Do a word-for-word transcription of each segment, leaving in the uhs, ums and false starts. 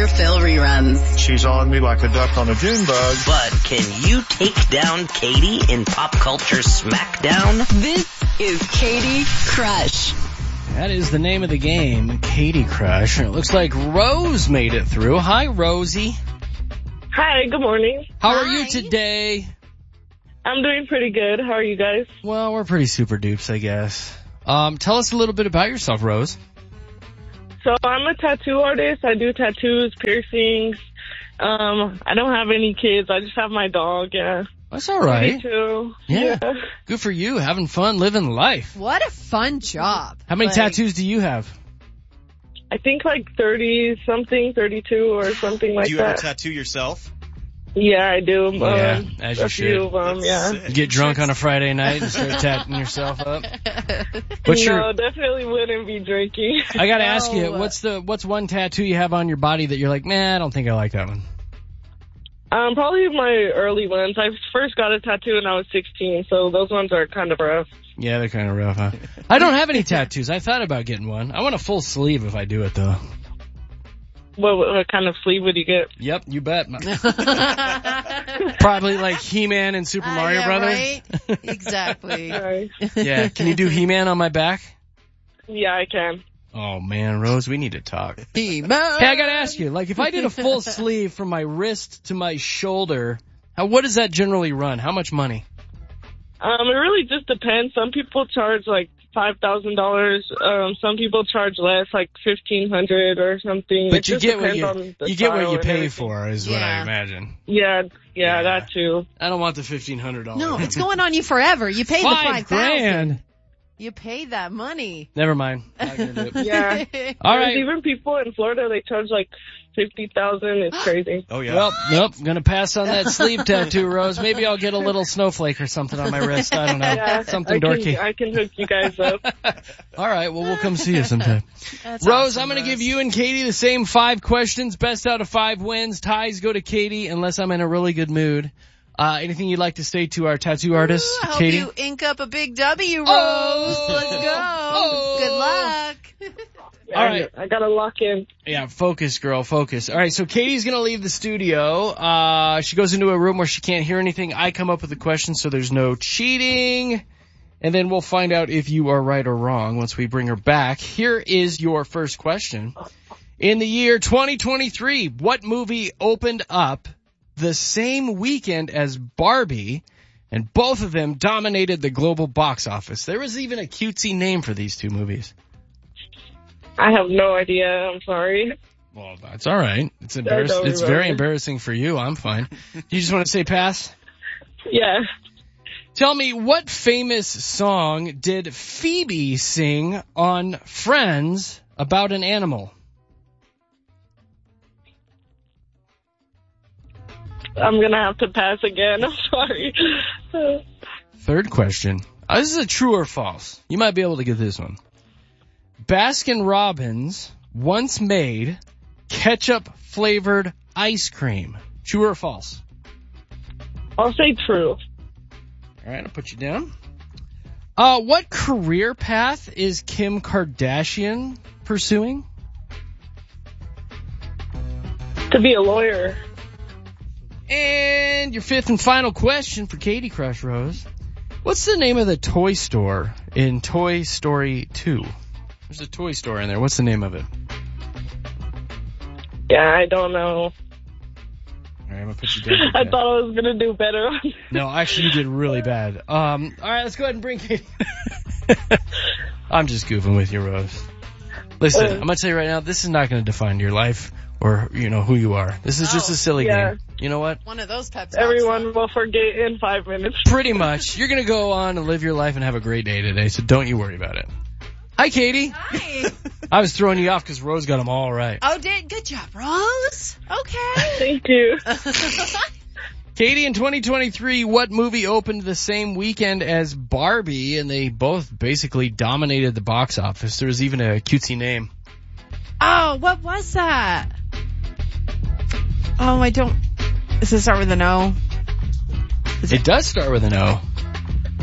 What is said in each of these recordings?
Doctor Phil reruns. She's on me like a duck on a June bug. But can you take down Katie in Pop Culture Smackdown? This is Katie Crush. That is the name of the game, Katie Crush. And it looks like Rose made it through. Hi, Rosie. Hi, good morning. How Hi. are you today? I'm doing pretty good. How are you guys? Well, we're pretty super dupes, I guess. Um, tell us a little bit about yourself, Rose. So I'm a tattoo artist. I do tattoos, piercings. Um, I don't have any kids. I just have my dog, yeah. That's all right. Me too. Yeah. Good for you, having fun, living life. What a fun job. How many Like, tattoos do you have? I think like thirty-something, thirty-two or something like Do you that. ever tattoo yourself? Yeah, I do. Um, Yeah, as you a should. few of them, yeah. You get drunk on a Friday night and start tatting yourself up? What's no, your... definitely wouldn't be drinking. I gotta ask you, No. what's the what's one tattoo you have on your body that you're like, man, I don't think I like that one? Um, probably my early ones. I first got a tattoo when I was sixteen, so those ones are kind of rough. Yeah, they're kind of rough, huh? I don't have any tattoos. I thought about getting one. I want a full sleeve if I do it, though. What, what kind of sleeve would you get? Yep, you bet. Probably like He-Man and Super Uh, Mario yeah, Brothers. right? Exactly. Sorry. Yeah, can you do He-Man on my back? Yeah, I can. Oh, man, Rose, we need to talk. He-Man. Hey, I gotta ask you, like, if I did a full sleeve from my wrist to my shoulder, how, what does that generally run? How much money? Um, it really just depends. Some people charge like five thousand dollars. Um, some people charge less, like fifteen hundred or something. But It you just get what depends you on the you get what style you and pay everything. for, is what I Yeah. imagine. Yeah, yeah, Yeah. that too. I don't want the fifteen hundred dollars. No, it's going on you forever. You paid the Five five thousand. grand. You paid that money. Never mind. Not gonna do it. Yeah. All There's right. even people in Florida, they charge like fifty thousand. It's crazy. Oh, yeah. Well, nope. Gonna pass on that sleeve tattoo, Rose. Maybe I'll get a little snowflake or something on my wrist. I don't know. Yeah, Something I dorky. Can, I can hook you guys up. All right. Well, we'll come see you sometime. That's Rose, awesome, I'm going to Rose. give you and Katie the same five questions. Best out of five wins. Ties go to Katie unless I'm in a really good mood. Uh, anything you'd like to say to our tattoo artist, Ooh, I hope Katie? you ink up a big W, Rose. Oh! Let's go. Oh! Good luck. All right. I, I gotta lock in. Yeah, focus, girl, focus. All right, so Katie's going to leave the studio. Uh, she goes into a room where she can't hear anything. I come up with the questions, so there's no cheating. And then we'll find out if you are right or wrong once we bring her back. Here is your first question. In the year twenty twenty-three, what movie opened up the same weekend as Barbie, and both of them dominated the global box office? There was even a cutesy name for these two movies. I have no idea. I'm sorry. Well, that's all right. It's embarrassing. don't It's very remember. embarrassing for you. I'm fine. You just want to say pass? Yeah. Tell me, what famous song did Phoebe sing on Friends about an animal? I'm gonna have to pass again. I'm sorry. Third question. Uh, this is a true or false. You might be able to get this one. Baskin Robbins once made ketchup-flavored ice cream. True or false? I'll say true. All right, I'll put you down. Uh, what career path is Kim Kardashian pursuing? To be a lawyer. And your fifth and final question for Katie Crush Rose. What's the name of the toy store in Toy Story two? There's a toy store in there. What's the name of it? Yeah, I don't know. All right, I'm going to put you down. I thought I was gonna do better on this. No, actually, you did really bad. Um, all right, let's go ahead and bring Katie. I'm just goofing with you, Rose. Listen, I'm going to tell you right now, this is not going to define your life or, you know, who you are. This is just a silly yeah. game. You know what? One of those pep talks. Everyone will forget in five minutes. Pretty much. You're going to go on and live your life and have a great day today, so don't you worry about it. Hi, Katie. Hi. I was throwing you off because Rose got them all right. Oh, did good job, Rose. Okay. Thank you. Katie, in twenty twenty-three, what movie opened the same weekend as Barbie, and they both basically dominated the box office? There was even a cutesy name. Oh, what was that? Oh, I don't. Does it start with an O? It does start with an O.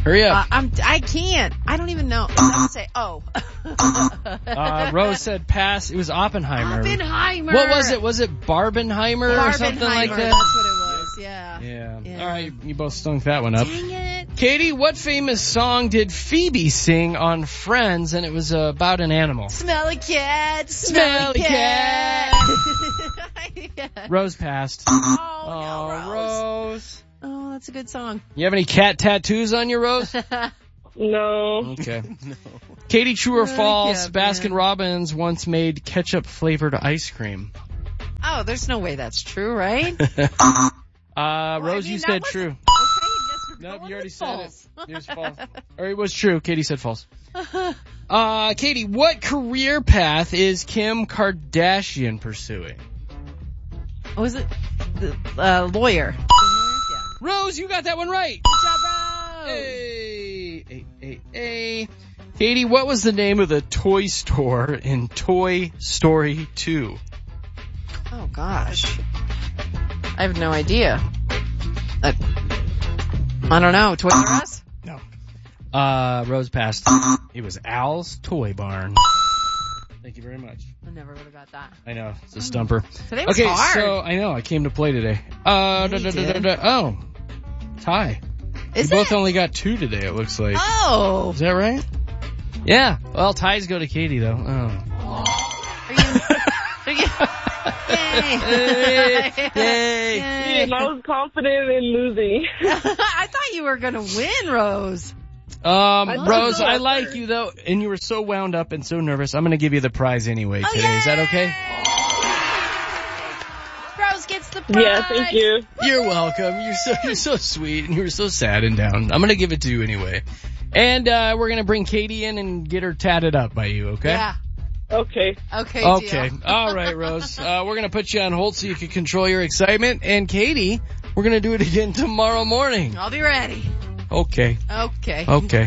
Hurry Uh, up. I'm, I can't. I don't even know. I'm going to say, oh. Uh, Rose said pass. It was Oppenheimer. Oppenheimer. What was it? Was it Barbenheimer or something like Barbenheimer, that? That's what it was, yeah. Yeah. Yeah. All right, you both stunk that one up. Dang it. Katie, what famous song did Phoebe sing on Friends, and it was uh, about an animal? Smelly cat. Smelly Smelly cat. Yeah. Rose passed. Oh, Oh, no, Rose. Rose. Oh, that's a good song. You have any cat tattoos on you, Rose? No. Okay. Katie, true or Oh, false? yeah, Baskin man. Robbins once made ketchup-flavored ice cream. Oh, there's no way that's true, right? Uh, I Rose, mean, you that said wasn't- true. Okay, I guess we're Nope, going you already with said false. it. It was false. Or it was true. Katie said false. Uh, Katie, what career path is Kim Kardashian pursuing? Was it the uh, lawyer? Yeah. Rose, you got that one right. Good job, Rose. Hey, hey, hey, hey. Katie, what was the name of the toy store in Toy Story two? Oh, gosh. I have no idea. Uh, I don't know. Toys R Us? No. Uh, Rose passed. It was Al's Toy Barn. Thank you very much. I never would have got that. I know, it's a stumper. Today was Okay, hard. so I know, I came to play today. Uh, da, You da, da, da, did. da, oh, tie. Is we both it? only got two today, it looks like. Oh. Is that right? Yeah. Well, ties go to Katie, though. Oh. Are you... Are you... Yay. Yay. Yay. Yay. And I was confident in losing. I thought you were going to win, Rose. Um, I Rose, know. I like you, though, and you were so wound up and so nervous. I'm going to give you the prize anyway Oh, today. Is that okay? Rose gets the prize. Yeah, thank you. You're welcome. You're so you're so sweet, and you were so sad and down. I'm going to give it to you anyway. And uh we're going to bring Katie in and get her tatted up by you, okay? Yeah. Okay. Okay, Okay. deal. All right, Rose. Uh, we're going to put you on hold so you can control your excitement. And Katie, we're going to do it again tomorrow morning. I'll be ready. Okay. Okay. Okay.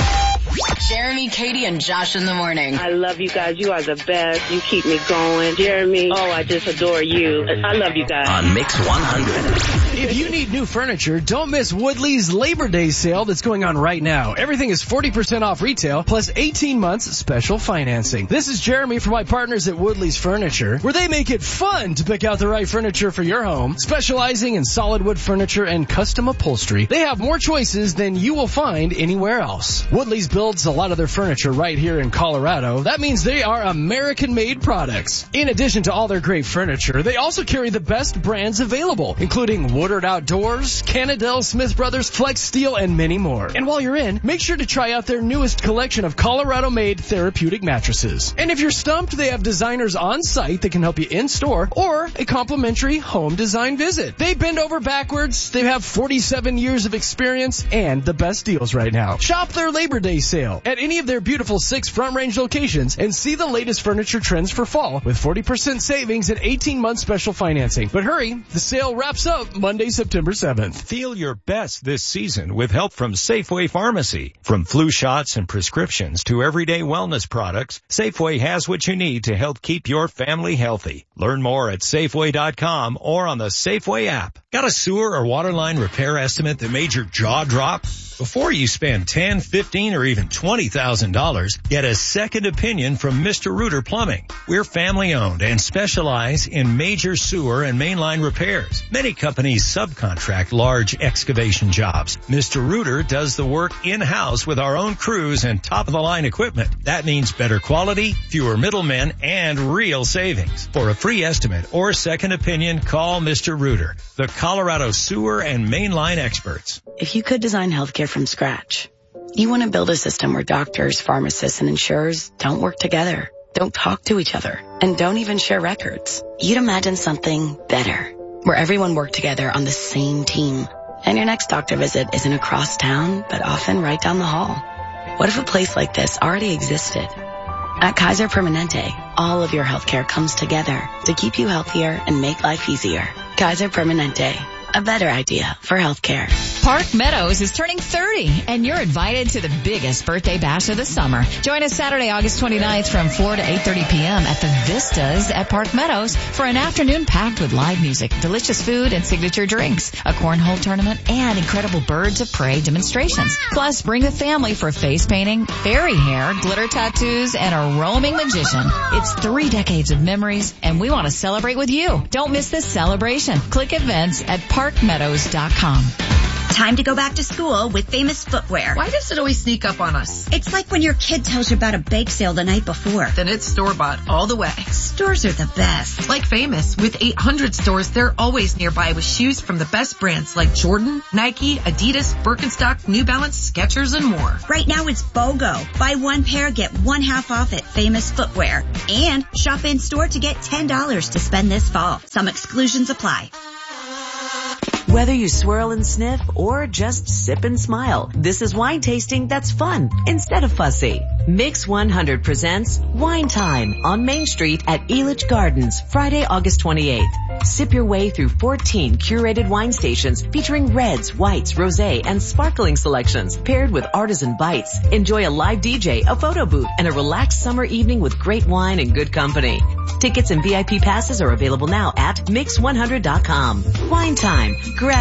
Jeremy, Katie, and Josh in the morning. I love you guys. You are the best. You keep me going. Jeremy, oh, I just adore you. I love you guys. On Mix one hundred. If you need new furniture, don't miss Woodley's Labor Day sale that's going on right now. Everything is forty percent off retail plus eighteen months special financing. This is Jeremy from my partners at Woodley's Furniture, where they make it fun to pick out the right furniture for your home. Specializing in solid wood furniture and custom upholstery, they have more choices than you will find anywhere else. Woodley's builds a lot of their furniture right here in Colorado. That means they are American-made products. In addition to all their great furniture, they also carry the best brands available, including Woodard Outdoors, Canadell, Smith Brothers, Flex Steel, and many more. And while you're in, make sure to try out their newest collection of Colorado-made therapeutic mattresses. And if you're stumped, they have designers on site that can help you in-store or a complimentary home design visit. They bend over backwards, they have forty-seven years of experience, and the best deals right now. Shop their Labor Day sale at any of their beautiful six Front Range locations and see the latest furniture trends for fall with forty percent savings and eighteen month special financing. But hurry, the sale wraps up Monday, September seventh. Feel your best this season with help from Safeway Pharmacy. From flu shots and prescriptions to everyday wellness products, Safeway has what you need to help keep your family healthy. Learn more at Safeway dot com or on the Safeway app. Got a sewer or water line repair estimate that made your jaw drop? Before you spend ten, fifteen, or even twenty thousand dollars, get a second opinion from Mister Rooter Plumbing. We're family owned and specialize in major sewer and mainline repairs. Many companies subcontract large excavation jobs. Mister Rooter does the work in-house with our own crews and top-of-the-line equipment. That means better quality, fewer middlemen, and real savings. For a free estimate or second opinion, call Mister Rooter, the Colorado sewer and mainline experts. If you could design healthcare from scratch, you want to build a system where doctors, pharmacists, and insurers don't work together, don't talk to each other, and don't even share records. You'd imagine something better, where everyone worked together on the same team, and your next doctor visit isn't across town, but often right down the hall. What if a place like this already existed? At Kaiser Permanente, all of your healthcare comes together to keep you healthier and make life easier. Kaiser Permanente, a better idea for healthcare. Park Meadows is turning thirty, and you're invited to the biggest birthday bash of the summer. Join us Saturday, August twenty-ninth from four to eight thirty p.m. at the Vistas at Park Meadows for an afternoon packed with live music, delicious food, and signature drinks, a cornhole tournament, and incredible birds of prey demonstrations. Plus, bring the family for face painting, fairy hair, glitter tattoos, and a roaming magician. It's three decades of memories, and we want to celebrate with you. Don't miss this celebration. Click events at park meadows dot com. Time to go back to school with Famous Footwear. Why does it always sneak up on us? It's like when your kid tells you about a bake sale the night before. Then it's store-bought all the way. Stores are the best. Like Famous, with eight hundred stores, they're always nearby with shoes from the best brands like Jordan, Nike, Adidas, Birkenstock, New Balance, Skechers, and more. Right now it's BOGO. Buy one pair, get one half off at Famous Footwear. And shop in store to get ten dollars to spend this fall. Some exclusions apply. Whether you swirl and sniff or just sip and smile, this is wine tasting that's fun instead of fussy. Mix one hundred presents Wine Time on Main Street at Elitch Gardens, Friday, August twenty-eighth. Sip your way through fourteen curated wine stations featuring reds, whites, rosé, and sparkling selections paired with artisan bites. Enjoy a live D J, a photo booth, and a relaxed summer evening with great wine and good company. Tickets and V I P passes are available now at mix one hundred dot com. Wine Time. Grab